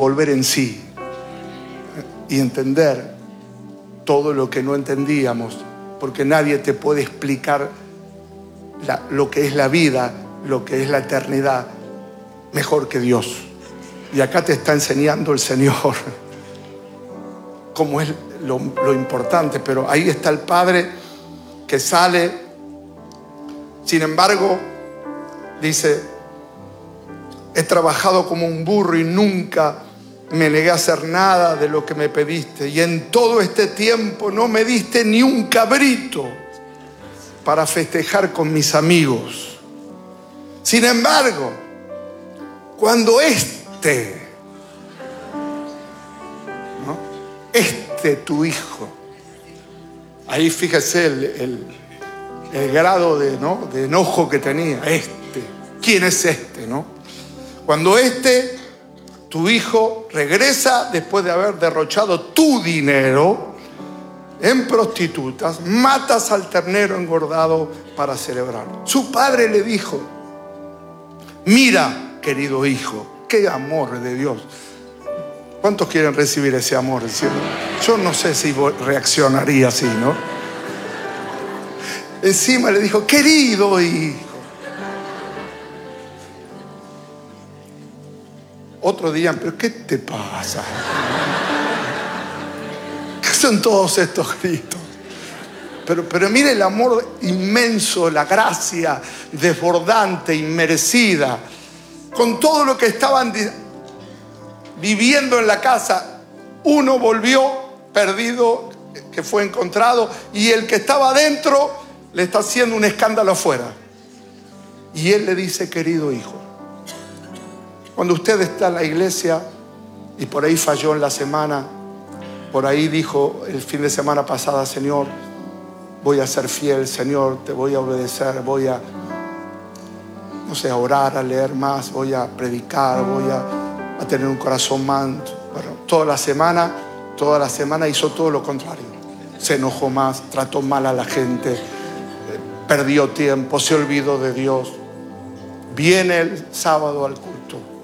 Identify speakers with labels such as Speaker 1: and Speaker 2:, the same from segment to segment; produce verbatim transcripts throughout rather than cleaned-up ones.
Speaker 1: volver en sí y entender todo lo que no entendíamos, porque nadie te puede explicar la, lo que es la vida, lo que es la eternidad, mejor que Dios. Y acá te está enseñando el Señor cómo es lo, lo importante, pero ahí está el Padre que sale. Sin embargo, dice: he trabajado como un burro y nunca me negué a hacer nada de lo que me pediste, y en todo este tiempo no me diste ni un cabrito para festejar con mis amigos. Sin embargo, cuando este, ¿no? este tu hijo, ahí fíjese el, el, el grado de, ¿no? de enojo que tenía. Este, ¿quién es este, no? Cuando este tu hijo regresa después de haber derrochado tu dinero en prostitutas, matas al ternero engordado para celebrar. Su padre le dijo: mira, querido hijo, qué amor de Dios. ¿Cuántos quieren recibir ese amor? Yo no sé si reaccionaría así, ¿no? Encima le dijo: querido hijo. Otro día: pero ¿qué te pasa? ¿Qué son todos estos gritos? Pero, pero mire el amor inmenso, la gracia desbordante, inmerecida. Con todo lo que estaban viviendo en la casa, uno volvió perdido, que fue encontrado, y el que estaba adentro le está haciendo un escándalo afuera. Y él le dice: querido hijo, cuando usted está en la iglesia y por ahí falló en la semana, por ahí dijo el fin de semana pasada: Señor, voy a ser fiel, Señor, te voy a obedecer, voy a, no sé, a orar, a leer más, voy a predicar, voy a, a tener un corazón manso. Bueno, toda la semana, toda la semana hizo todo lo contrario. Se enojó más, trató mal a la gente, eh, perdió tiempo, se olvidó de Dios. Viene el sábado al culto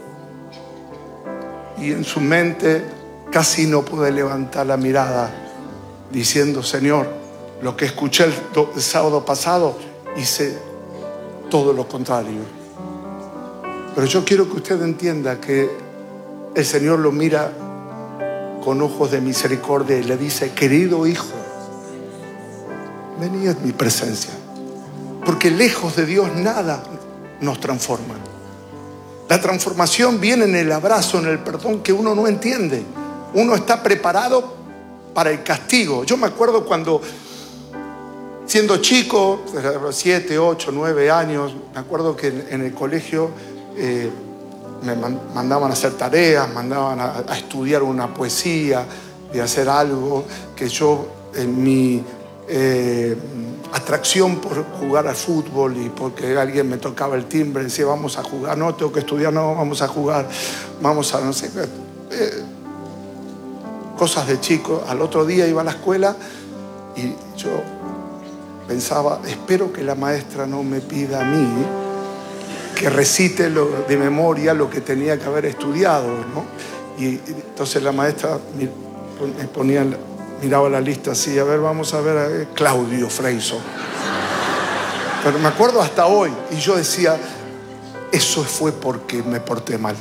Speaker 1: y en su mente casi no puede levantar la mirada, diciendo: Señor, lo que escuché el, el sábado pasado, hice todo lo contrario. Pero yo quiero que usted entienda que el Señor lo mira con ojos de misericordia y le dice: querido hijo, vení en mi presencia, porque lejos de Dios nada nos transforma. La transformación viene en el abrazo, en el perdón que uno no entiende. Uno está preparado para el castigo. Yo me acuerdo cuando, siendo chico, siete, ocho, nueve años, me acuerdo que en, en el colegio eh, me mandaban a hacer tareas, mandaban a, a estudiar una poesía, de hacer algo que yo, en mi eh, atracción por jugar al fútbol y porque alguien me tocaba el timbre, decía: vamos a jugar, no, tengo que estudiar, no, vamos a jugar, vamos a, no sé, eh, cosas de chico. Al otro día iba a la escuela y yo pensaba: espero que la maestra no me pida a mí que recite lo, de memoria lo que tenía que haber estudiado, ¿no? Y entonces la maestra me ponía, miraba la lista así: a ver, vamos a ver a ver, Claudio Freiso. Pero me acuerdo hasta hoy, y yo decía: eso fue porque me porté mal.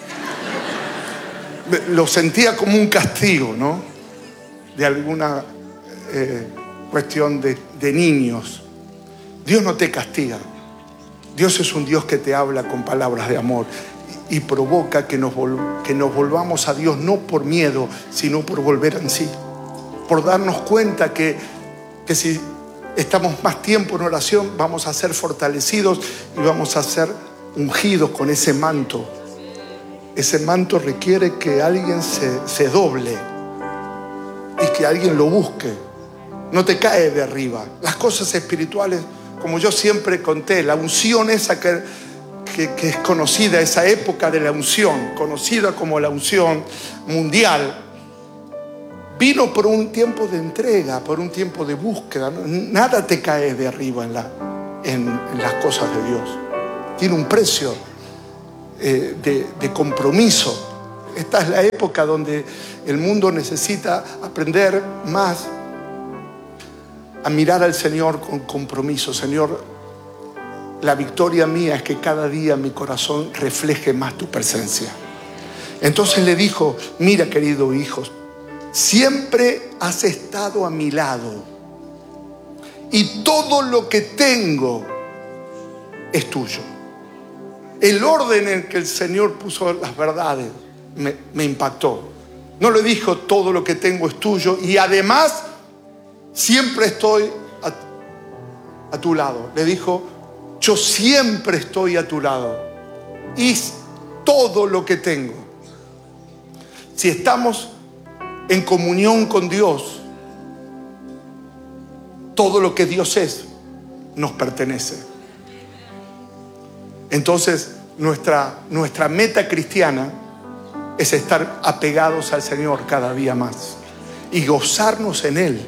Speaker 1: Lo sentía como un castigo, ¿no? De alguna eh, cuestión de, de niños. Dios no te castiga. Dios es un Dios que te habla con palabras de amor y, y provoca que nos, vol- que nos volvamos a Dios, no por miedo, sino por volver en sí. Por darnos cuenta que, que si estamos más tiempo en oración, vamos a ser fortalecidos y vamos a ser ungidos con ese manto. Ese manto requiere que alguien se, se doble y que alguien lo busque. No te cae de arriba. Las cosas espirituales, como yo siempre conté, la unción esa que, que, que es conocida, esa época de la unción, conocida como la unción mundial, vino por un tiempo de entrega, por un tiempo de búsqueda. Nada te cae de arriba en, la, en, en las cosas de Dios. Tiene un precio eh, de, de compromiso. esta es la época donde el mundo necesita aprender más a mirar al Señor con compromiso. Señor, la victoria mía es que cada día mi corazón refleje más tu presencia. Entonces le dijo: mira, querido hijo, siempre has estado a mi lado y todo lo que tengo es tuyo. El orden en que el Señor puso las verdades me, me impactó. No le dijo: todo lo que tengo es tuyo y además siempre estoy a, a tu lado. Le dijo: yo siempre estoy a tu lado y todo lo que tengo. Si estamos en comunión con Dios, todo lo que Dios es nos pertenece. Entonces nuestra, nuestra meta cristiana es estar apegados al Señor cada día más y gozarnos en Él.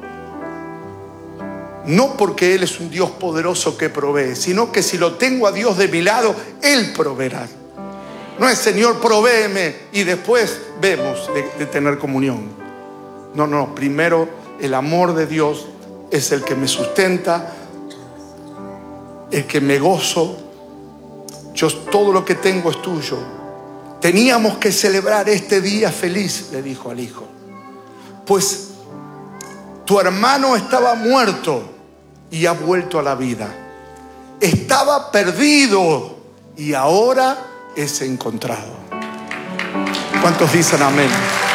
Speaker 1: No porque Él es un Dios poderoso que provee, sino que si lo tengo a Dios de mi lado, Él proveerá. No es: Señor, provéeme y después vemos de, de tener comunión. No, no, primero el amor de Dios es el que me sustenta, el que me gozo. Yo, todo lo que tengo es tuyo. Teníamos que celebrar este día feliz, le dijo al hijo, pues tu hermano estaba muerto y ha vuelto a la vida. Estaba perdido y ahora es encontrado. ¿Cuántos dicen amén?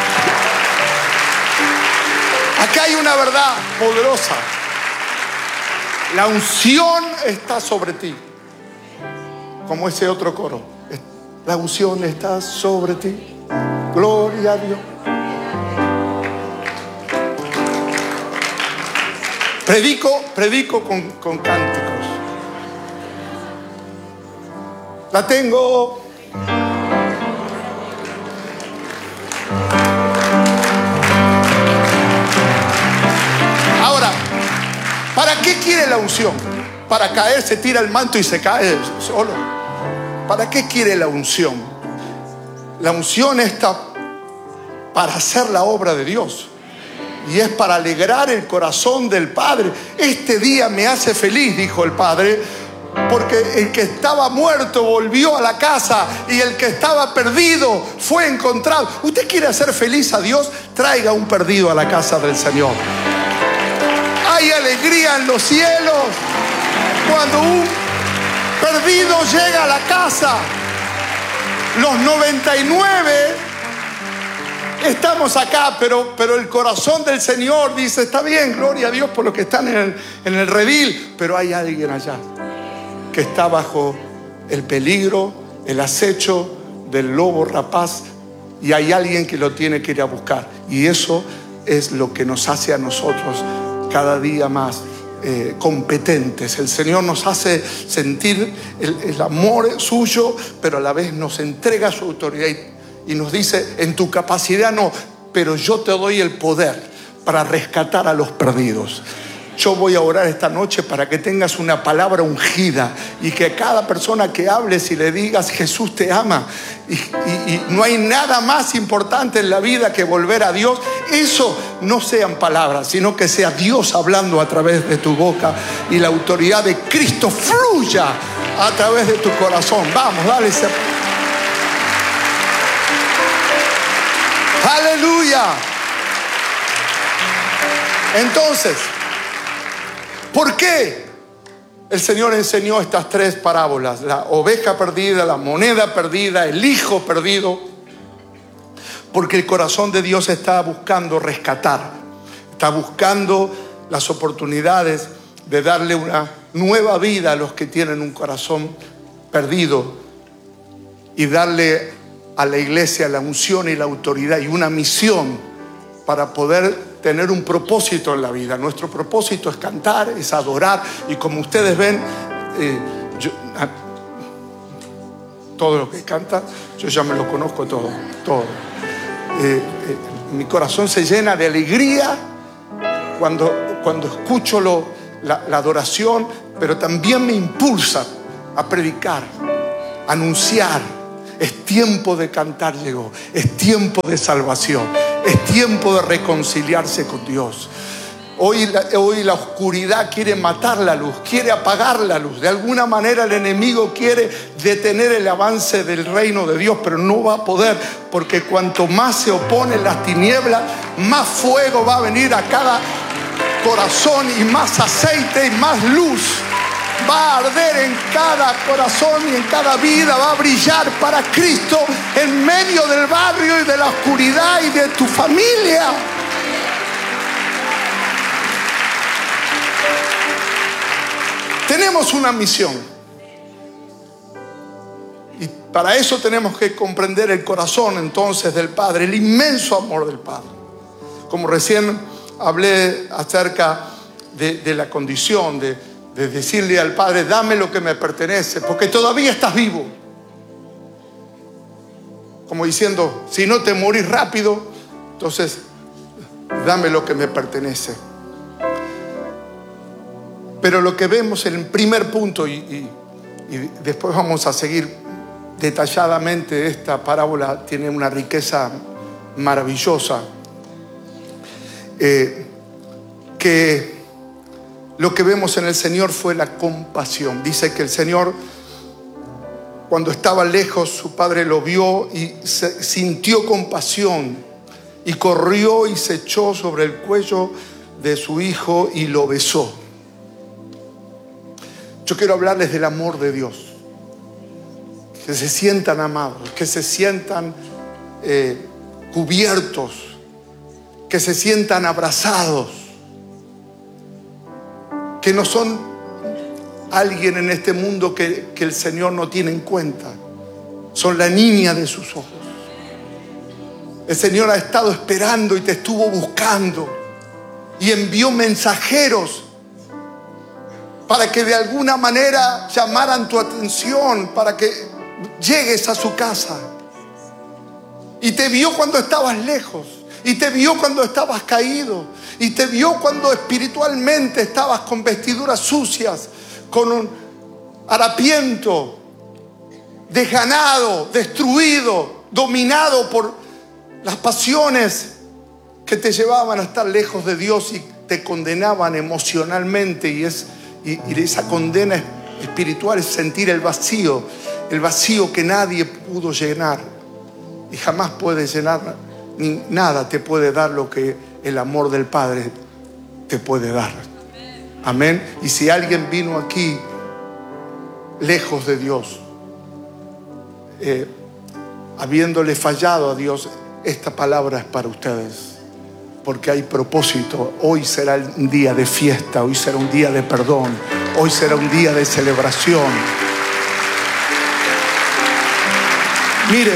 Speaker 1: Acá hay una verdad poderosa. La unción está sobre ti. Como ese otro coro. La unción está sobre ti. Gloria a Dios. Predico, predico con, con cánticos. La tengo. Ahora, ¿para qué quiere la unción? Para caer, se tira el manto y se cae solo. ¿Para qué quiere la unción? La unción está para hacer la obra de Dios. Y es para alegrar el corazón del Padre. Este día me hace feliz, dijo el Padre, porque el que estaba muerto volvió a la casa y el que estaba perdido fue encontrado. ¿Usted quiere hacer feliz a Dios? Traiga un perdido a la casa del Señor. Hay alegría en los cielos cuando un perdido llega a la casa. Los noventa y nueve estamos acá, pero, pero el corazón del Señor dice: está bien, gloria a Dios por los que están en el, en el redil, pero hay alguien allá que está bajo el peligro, el acecho del lobo rapaz, y hay alguien que lo tiene que ir a buscar. Y eso es lo que nos hace a nosotros cada día más eh, competentes. El Señor nos hace sentir el, el amor suyo, pero a la vez nos entrega su autoridad y, y nos dice: en tu capacidad no, pero yo te doy el poder para rescatar a los perdidos. Yo voy a orar esta noche para que tengas una palabra ungida y que cada persona que hables y le digas: Jesús te ama, y, y, y no hay nada más importante en la vida que volver a Dios. Eso no sean palabras, sino que sea Dios hablando a través de tu boca y la autoridad de Cristo fluya a través de tu corazón. Vamos, dale ese... ¡Aleluya! Entonces, ¿por qué el Señor enseñó estas tres parábolas? La oveja perdida, la moneda perdida, el hijo perdido. Porque el corazón de Dios está buscando rescatar, está buscando las oportunidades de darle una nueva vida a los que tienen un corazón perdido y darle a la iglesia la unción y la autoridad y una misión para poder tener un propósito en la vida. Nuestro propósito es cantar, es adorar, y como ustedes ven, eh, yo, a, todo lo que canta, yo ya me lo conozco todo, todo. Eh, eh, mi corazón se llena de alegría cuando, cuando escucho lo, la, la adoración, pero también me impulsa a predicar, a anunciar, Es tiempo de cantar llegó. Es tiempo de salvación. Es tiempo de reconciliarse con Dios. Hoy la, hoy la oscuridad quiere matar la luz, quiere apagar la luz. De alguna manera el enemigo quiere detener el avance del reino de Dios, pero no va a poder, porque cuanto más se oponen las tinieblas, más fuego va a venir a cada corazón y más aceite y más luz va a arder en cada corazón y en cada vida. Va a brillar para Cristo en medio del barrio y de la oscuridad y de tu familia. Tenemos una misión y para eso tenemos que comprender el corazón entonces del Padre, el inmenso amor del Padre. Como recién hablé acerca de, de la condición de, de decirle al Padre, dame lo que me pertenece, porque todavía estás vivo. Como diciendo, si no te morís rápido, entonces dame lo que me pertenece. Pero lo que vemos en el primer punto, y, y, y después vamos a seguir detalladamente, esta parábola tiene una riqueza maravillosa, eh, que lo que vemos en el Señor fue la compasión. Dice que el Señor, cuando estaba lejos, su padre lo vio y se, sintió compasión y corrió y se echó sobre el cuello de su hijo y lo besó. Yo quiero hablarles del amor de Dios. Que se sientan amados, que se sientan eh, cubiertos, que se sientan abrazados, que no son alguien en este mundo que, que el Señor no tiene en cuenta. Son la niña de sus ojos. El Señor ha estado esperando y te estuvo buscando y envió mensajeros para que de alguna manera llamaran tu atención, para que llegues a su casa. Y te vio cuando estabas lejos, y te vio cuando estabas caído, y te vio cuando espiritualmente estabas con vestiduras sucias, con un harapiento, desganado, destruido, dominado por las pasiones que te llevaban a estar lejos de Dios y te condenaban emocionalmente. Y es Y, y esa condena espiritual es sentir el vacío, el vacío que nadie pudo llenar y jamás puede llenar, ni nada te puede dar lo que el amor del Padre te puede dar. Amén. Y si alguien vino aquí lejos de Dios, eh, habiéndole fallado a Dios, esta palabra es para ustedes. Porque hay propósito. Hoy será un día de fiesta, hoy será un día de perdón, hoy será un día de celebración. Mire,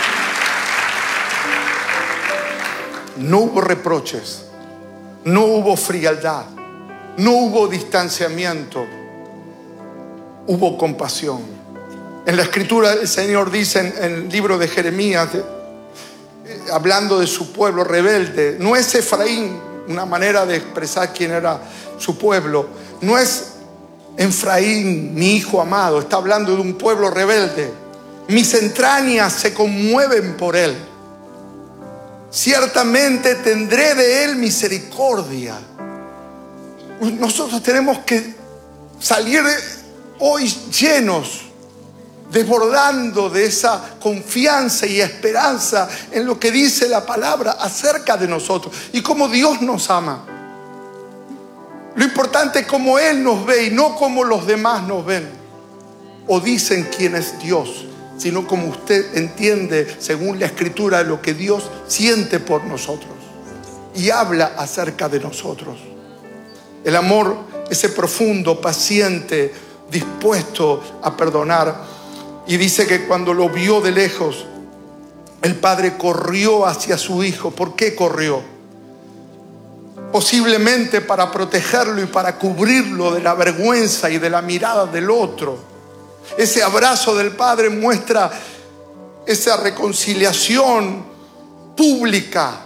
Speaker 1: no hubo reproches, no hubo frialdad, no hubo distanciamiento, hubo compasión. En la Escritura el Señor dice en, en el libro de Jeremías, de, hablando de su pueblo rebelde, no es Efraín, una manera de expresar quién era su pueblo, no es Efraín, mi hijo amado, está hablando de un pueblo rebelde. Mis entrañas se conmueven por él, ciertamente tendré de él misericordia. Nosotros tenemos que salir hoy llenos, desbordando de esa confianza y esperanza en lo que dice la palabra acerca de nosotros y cómo Dios nos ama. Lo importante es cómo Él nos ve y no cómo los demás nos ven o dicen quién es Dios, sino como usted entiende según la Escritura lo que Dios siente por nosotros y habla acerca de nosotros. El amor, ese profundo, paciente, dispuesto a perdonar. Y dice que cuando lo vio de lejos, el padre corrió hacia su hijo. ¿Por qué corrió? Posiblemente para protegerlo y para cubrirlo de la vergüenza y de la mirada del otro. Ese abrazo del padre muestra esa reconciliación pública,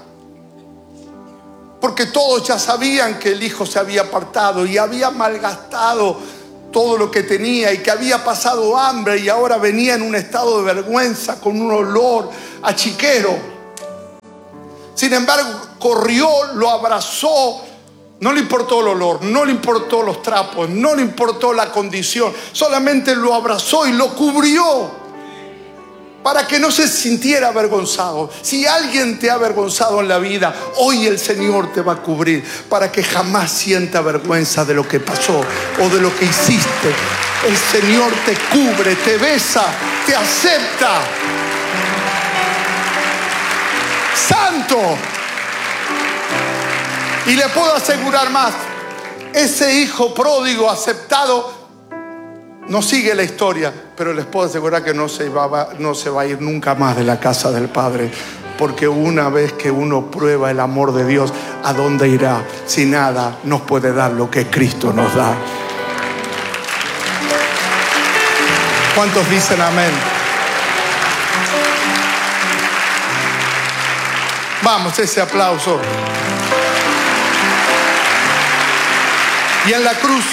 Speaker 1: porque todos ya sabían que el hijo se había apartado y había malgastado todo lo que tenía y que había pasado hambre y ahora venía en un estado de vergüenza con un olor a chiquero. Sin embargo, corrió, lo abrazó. No le importó el olor, no le importó los trapos, no le importó la condición. Solamente lo abrazó y lo cubrió para que no se sintiera avergonzado. Si alguien te ha avergonzado en la vida, hoy el Señor te va a cubrir para que jamás sienta vergüenza de lo que pasó o de lo que hiciste. El Señor te cubre, te besa, te acepta. ¡Santo! Y le puedo asegurar más, ese hijo pródigo aceptado no sigue la historia, pero les puedo asegurar que no se va, no se va a ir nunca más de la casa del Padre, porque una vez que uno prueba el amor de Dios, ¿a dónde irá? Si nada nos puede dar lo que Cristo nos da. ¿Cuántos dicen amén? Vamos, ese aplauso. Y en la cruz,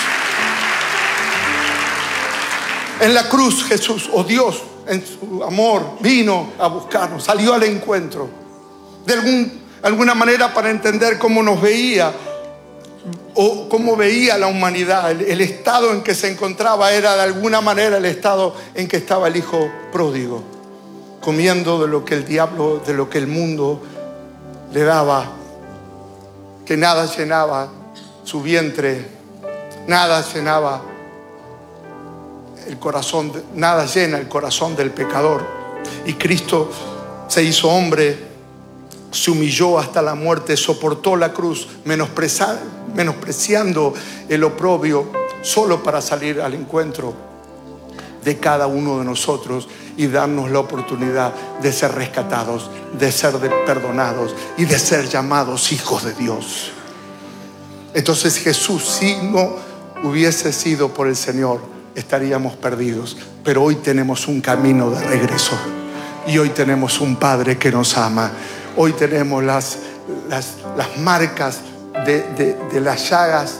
Speaker 1: en la cruz Jesús, o Dios, en su amor, vino a buscarnos, salió al encuentro. De algún, alguna manera para entender cómo nos veía, o cómo veía la humanidad. El, el estado en que se encontraba era de alguna manera el estado en que estaba el hijo pródigo, comiendo de lo que el diablo, de lo que el mundo le daba, que nada llenaba su vientre, nada llenaba el corazón, nada llena el corazón del pecador. Y Cristo se hizo hombre, se humilló hasta la muerte, soportó la cruz, menospreciando el oprobio, solo para salir al encuentro de cada uno de nosotros y darnos la oportunidad de ser rescatados, de ser perdonados y de ser llamados hijos de Dios. Entonces Jesús, si no hubiese sido por el Señor, estaríamos perdidos, pero hoy tenemos un camino de regreso y hoy tenemos un Padre que nos ama. Hoy tenemos las, las, las marcas de, de, de las llagas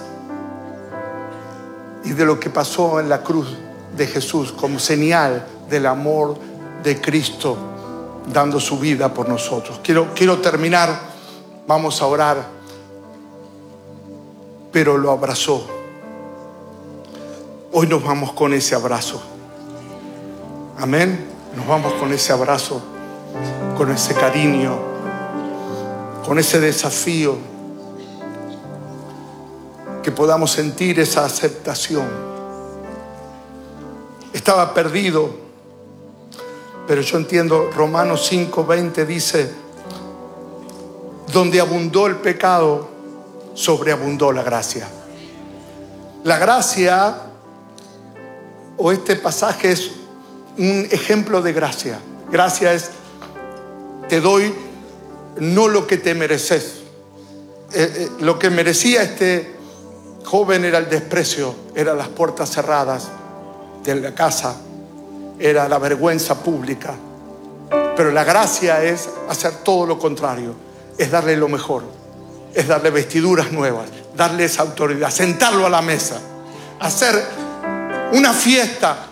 Speaker 1: y de lo que pasó en la cruz de Jesús como señal del amor de Cristo dando su vida por nosotros. Quiero, quiero terminar, vamos a orar, pero lo abrazó. Hoy nos vamos con ese abrazo. Amén. Nos vamos con ese abrazo, con ese cariño, con ese desafío, que podamos sentir esa aceptación. Estaba perdido, pero yo entiendo, Romanos cinco veinte dice, donde abundó el pecado, sobreabundó la gracia. La gracia, o este pasaje, es un ejemplo de gracia. Gracia es, te doy no lo que te mereces. Eh, eh, lo que merecía este joven era el desprecio, eran las puertas cerradas de la casa, era la vergüenza pública. Pero la gracia es hacer todo lo contrario, es darle lo mejor, es darle vestiduras nuevas, darle esa autoridad, sentarlo a la mesa, hacer una fiesta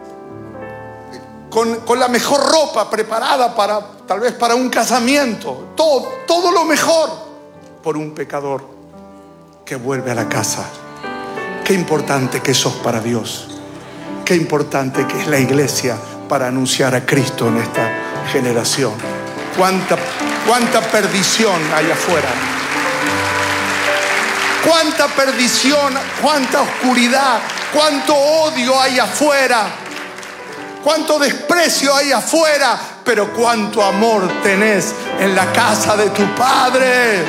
Speaker 1: con, con la mejor ropa preparada para, tal vez para un casamiento, todo, todo lo mejor por un pecador que vuelve a la casa. Qué importante que sos para Dios. Qué importante que es la iglesia para anunciar a Cristo en esta generación. Cuánta, cuánta perdición hay afuera. Cuánta perdición, cuánta oscuridad, cuánto odio hay afuera. Cuánto desprecio hay afuera, pero cuánto amor tenés en la casa de tu Padre.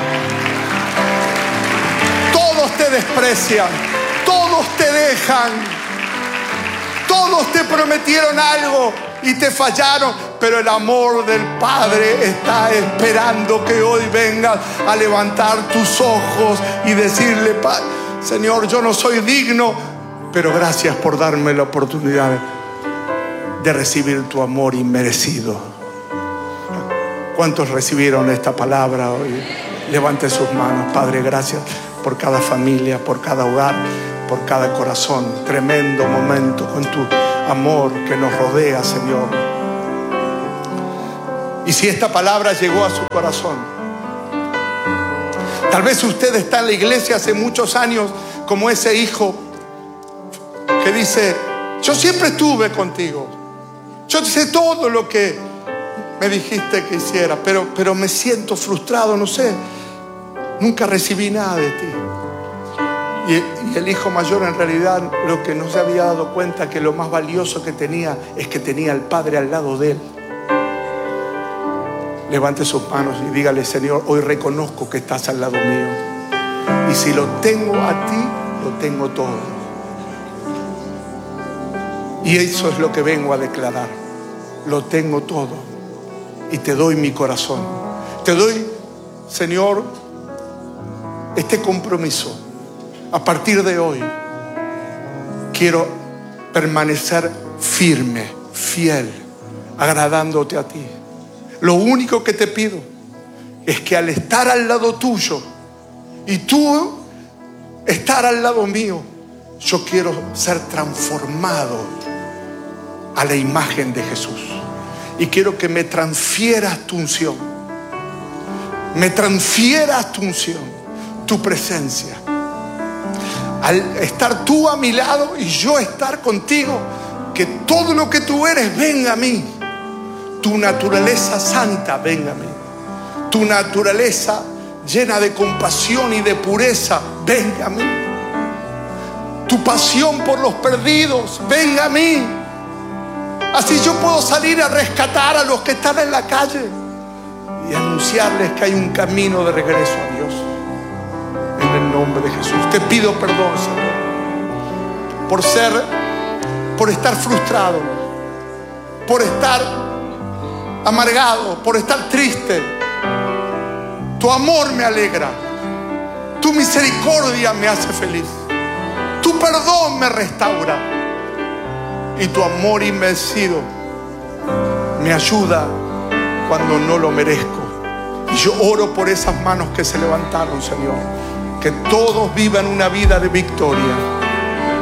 Speaker 1: Todos te desprecian, todos te dejan, todos te prometieron algo y te fallaron, pero el amor del Padre está esperando que hoy vengas a levantar tus ojos y decirle, Señor, yo no soy digno, pero gracias por darme la oportunidad de recibir tu amor inmerecido. ¿Cuántos recibieron esta palabra hoy? Levante sus manos. Padre, gracias por cada familia, por cada hogar. por cada corazón. Tremendo momento con tu amor que nos rodea, Señor. Y si esta palabra llegó a su corazón, tal vez usted está en la iglesia hace muchos años como ese hijo que dice: yo siempre estuve contigo, yo sé todo lo que me dijiste que hiciera, pero, pero me siento frustrado, no sé, nunca recibí nada de ti. Y, y el hijo mayor en realidad lo que no se había dado cuenta, que lo más valioso que tenía es que tenía al Padre al lado de él. Levante sus manos y dígale: Señor, hoy reconozco que estás al lado mío, y si lo tengo a ti, lo tengo todo. Y eso es lo que vengo a declarar: lo tengo todo y te doy mi corazón. Te doy, Señor, este compromiso. A partir de hoy quiero permanecer firme, fiel, agradándote a ti. Lo único que te pido es que al estar al lado tuyo y tú estar al lado mío, yo quiero ser transformado a la imagen de Jesús. Y quiero que me transfieras tu unción. Me transfieras tu unción, tu presencia. Al estar tú a mi lado y yo estar contigo, que todo lo que tú eres venga a mí. Tu naturaleza santa venga a mí. Tu naturaleza llena de compasión y de pureza venga a mí. Tu pasión por los perdidos venga a mí. Así yo puedo salir a rescatar a los que están en la calle y anunciarles que hay un camino de regreso a Dios. En el nombre de Jesús te pido perdón, Señor, por ser, por estar frustrado, por estar amargado, por estar triste. Tu amor me alegra, tu misericordia me hace feliz, tu perdón me restaura y tu amor invencido me ayuda cuando no lo merezco. Y yo oro por esas manos que se levantaron, Señor, que todos vivan una vida de victoria.